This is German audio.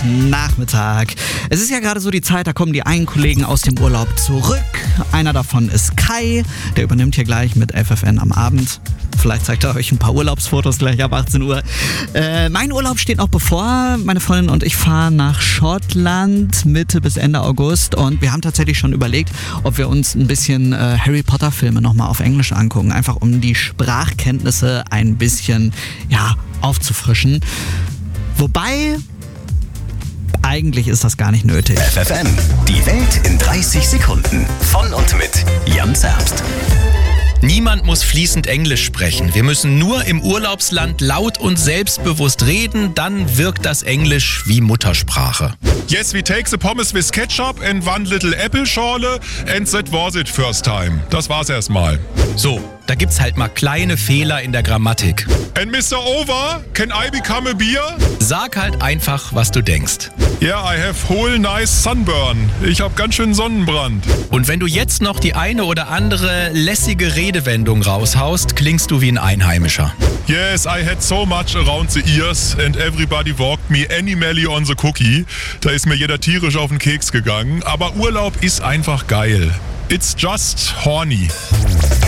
Mittwochnachmittag. Es ist ja gerade so die Zeit, da kommen die einen Kollegen aus dem Urlaub zurück. Einer davon ist Kai, der übernimmt hier gleich mit FFN am Abend. Vielleicht zeigt er euch ein paar Urlaubsfotos gleich ab 18 Uhr. Mein Urlaub steht noch bevor. Meine Freundin und ich fahren nach Schottland Mitte bis Ende August. Und wir haben tatsächlich schon überlegt, ob wir uns ein bisschen Harry Potter Filme nochmal auf Englisch angucken. Einfach um die Sprachkenntnisse ein bisschen aufzufrischen. Wobei, eigentlich ist das gar nicht nötig. FFN, die Welt in 30 Sekunden. Von und mit Jan Zerbst. Niemand muss fließend Englisch sprechen. Wir müssen nur im Urlaubsland laut und selbstbewusst reden, dann wirkt das Englisch wie Muttersprache. Yes, we take the pommes with ketchup and one little apple schorle and that was it first time. Das war's erstmal. So, da gibt's halt mal kleine Fehler in der Grammatik. And Mr. Over, can I become a beer? Sag halt einfach, was du denkst. Yeah, I have whole nice sunburn. Ich hab ganz schön Sonnenbrand. Und wenn du jetzt noch die eine oder andere lässige Redewendung raushaust, klingst du wie ein Einheimischer. Yes, I had so much around the ears and everybody walked me animally on the cookie. Da ist mir jeder tierisch auf den Keks gegangen. Aber Urlaub ist einfach geil. It's just horny.